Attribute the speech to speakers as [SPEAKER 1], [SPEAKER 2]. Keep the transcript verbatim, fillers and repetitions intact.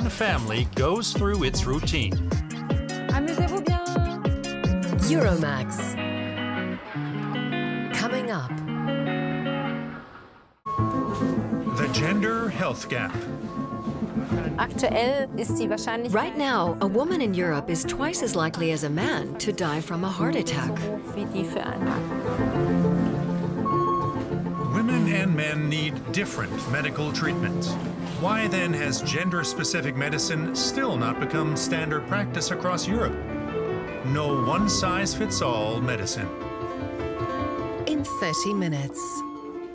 [SPEAKER 1] one family goes through its routine.
[SPEAKER 2] Amusez-vous bien.
[SPEAKER 3] Euromax. Coming up.
[SPEAKER 1] The gender health gap.
[SPEAKER 2] Aktuell ist die Wahrscheinlichkeit,
[SPEAKER 3] Right now, a woman in Europe is twice as likely as a man to die from a heart attack.
[SPEAKER 2] wie die für einen Mann.
[SPEAKER 1] Women and men need different medical treatments. Why then has gender-specific medicine still not become standard practice across Europe? No one-size-fits-all medicine.
[SPEAKER 3] In thirty minutes.